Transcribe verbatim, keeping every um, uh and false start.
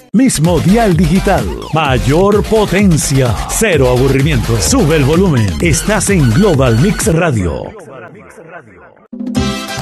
Mismo dial digital, mayor potencia, cero aburrimiento. Sube el volumen. Estás en Global Mix Radio.